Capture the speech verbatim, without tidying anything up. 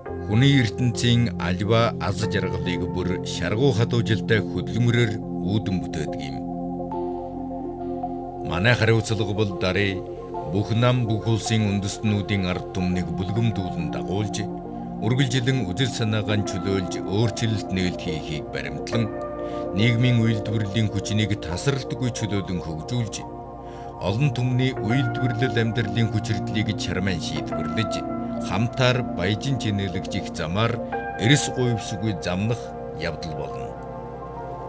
Хүний ертөнцийн альва аз жаргалыг бүр шаргуу хадуужилтай хөдөлмөрөөр үүдэн бүтээдэг юм. Манай хариуцлага бол дарыг бүх нам бүх улсын үндэстнүүдийн ард түмнийг бүлгэмдүүлэн дагуулж, үргэлжилэн үзэл санаагаа чөлөөлж өөрчлөлт нээлт хийхийг баримтлан, нийгмийн үйлдвэрлэлийн хүчнийг тасралтгүй чөлөөлөн хөгжүүлж, олон түмний үйлдвэрлэл амьдралын хүчирдлийг чармайн шийдвэрлэж, хамтаар баяжин чинээлэгжих замаар эрс гуйвшгүй замнах явдал болно.